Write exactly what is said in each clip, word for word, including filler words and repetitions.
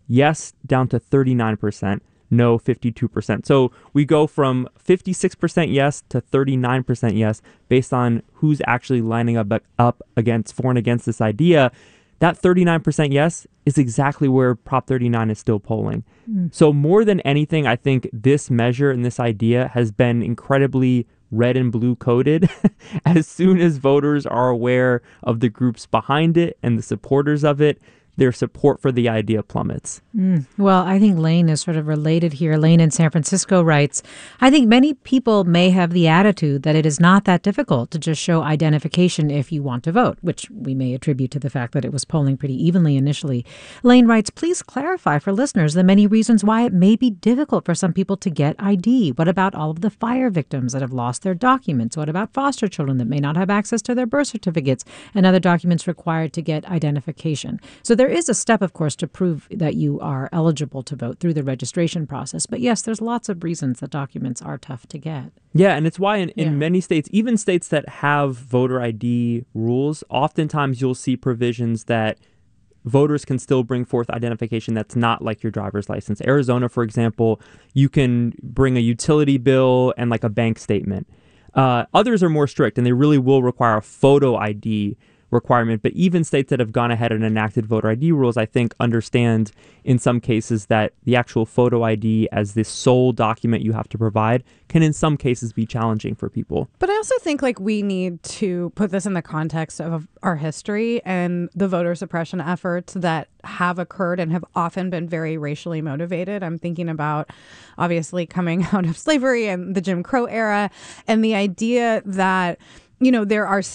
yes down to thirty-nine percent, no fifty-two percent. So we go from fifty-six percent yes to thirty-nine percent yes based on who's actually lining up up against for and against this idea. That thirty-nine percent yes is exactly where Prop thirty-nine is still polling. Mm. So more than anything, I think this measure and this idea has been incredibly red and blue coded. As soon as voters are aware of the groups behind it and the supporters of it, their support for the idea plummets. Mm. Well, I think Lane is sort of related here. Lane in San Francisco writes, I think many people may have the attitude that it is not that difficult to just show identification if you want to vote, which we may attribute to the fact that it was polling pretty evenly initially. Lane writes, please clarify for listeners the many reasons why it may be difficult for some people to get I D. What about all of the fire victims that have lost their documents? What about foster children that may not have access to their birth certificates and other documents required to get identification? So there There is a step, of course, to prove that you are eligible to vote through the registration process. But yes, there's lots of reasons that documents are tough to get. Yeah, and it's why in, in yeah. many states, even states that have voter I D rules, oftentimes you'll see provisions that voters can still bring forth identification that's not like your driver's license. Arizona, for example, you can bring a utility bill and like a bank statement. Uh, others are more strict, and they really will require a photo I D requirement. But even states that have gone ahead and enacted voter I D rules, I think, understand in some cases that the actual photo I D as the sole document you have to provide can in some cases be challenging for people. But I also think like we need to put this in the context of our history and the voter suppression efforts that have occurred and have often been very racially motivated. I'm thinking about obviously coming out of slavery and the Jim Crow era and the idea that, you know, there are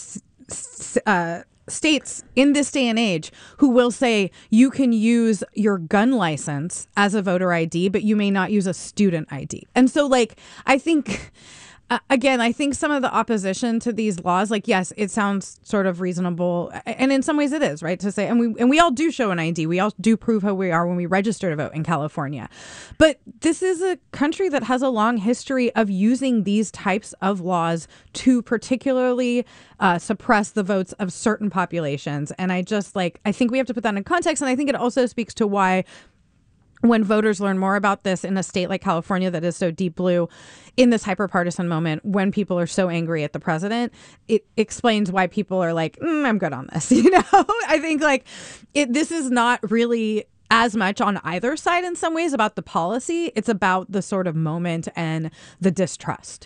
Uh, states in this day and age who will say you can use your gun license as a voter I D, but you may not use a student I D. And so, like, I think, uh, again, I think some of the opposition to these laws, like, yes, it sounds sort of reasonable. And in some ways it is, right, to say, and we and we all do show an I D. We all do prove who we are when we register to vote in California. But this is a country that has a long history of using these types of laws to particularly uh, suppress the votes of certain populations. And I just like, I think we have to put that in context. And I think it also speaks to why when voters learn more about this in a state like California that is so deep blue, in this hyper-partisan moment, when people are so angry at the president, it explains why people are like, mm, I'm good on this. You know, I think like it, this is not really as much on either side in some ways about the policy. It's about the sort of moment and the distrust.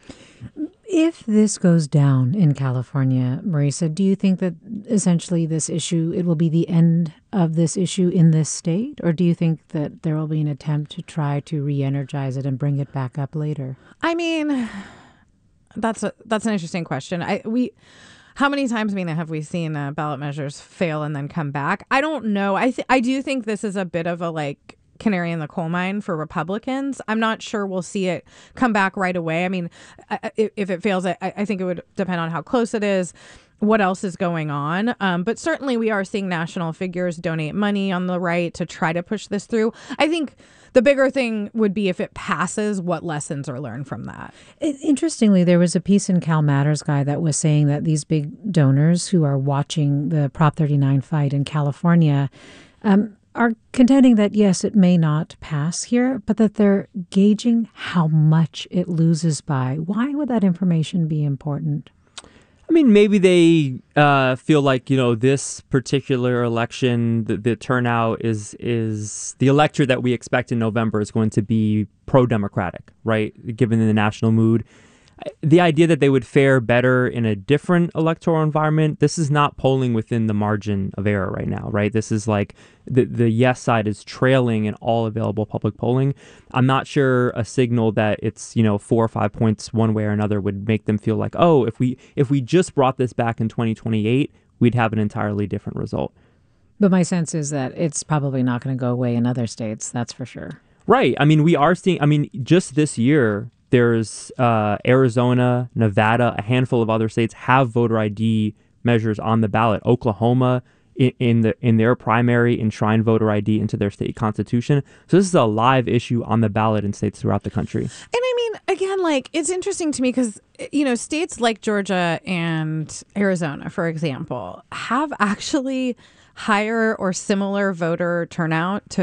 If this goes down in California, Marisa, do you think that essentially this issue, it will be the end of this issue in this state? Or do you think that there will be an attempt to try to re-energize it and bring it back up later? I mean, that's a, that's an interesting question. I we how many times, I mean, have we seen uh, ballot measures fail and then come back? I don't know. I th- I do think this is a bit of a like canary in the coal mine for Republicans. I'm not sure we'll see it come back right away. I mean, if, if it fails, I, I think it would depend on how close it is, what else is going on. Um, but certainly we are seeing national figures donate money on the right to try to push this through. I think the bigger thing would be if it passes, what lessons are learned from that. It, interestingly, there was a piece in Cal Matters Guy that was saying that these big donors who are watching the Prop thirty-nine fight in California um, are contending that, yes, it may not pass here, but that they're gauging how much it loses by. Why would that information be important? I mean, maybe they uh, feel like, you know, this particular election, the, the turnout is is the electorate that we expect in November is going to be pro-democratic, right? Given the national mood. The idea that they would fare better in a different electoral environment, this is not polling within the margin of error right now, right? This is like the, the yes side is trailing in all available public polling. I'm not sure a signal that it's, you know, four or five points one way or another would make them feel like, oh, if we if we just brought this back in twenty twenty-eight, we'd have an entirely different result. But my sense is that it's probably not going to go away in other states. That's for sure. Right. I mean, we are seeing, I mean, just this year, there's uh, Arizona, Nevada, a handful of other states have voter I D measures on the ballot. Oklahoma, in, in the in their primary, enshrined voter I D into their state constitution. So this is a live issue on the ballot in states throughout the country. And I mean, again, like, it's interesting to me because, you know, states like Georgia and Arizona, for example, have actually higher or similar voter turnout to